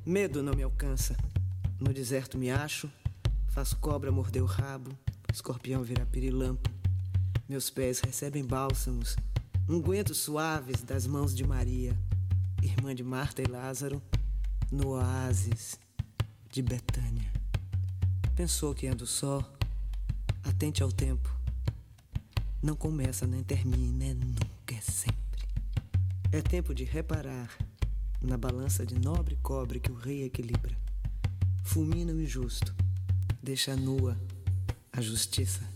Medo não me alcança. No deserto me acho. Faço cobra morder o rabo. Escorpião virar pirilampo. Meus pés recebem bálsamos, ungüentos suaves das mãos de Maria, irmã de Marta e Lázaro, no oásis de Betânia. Pensou que ando só, atente ao tempo. Não começa nem termina, é nunca, é sempre. É tempo de reparar na balança de nobre cobre que o rei equilibra. Fulmina o injusto, deixa nua a justiça.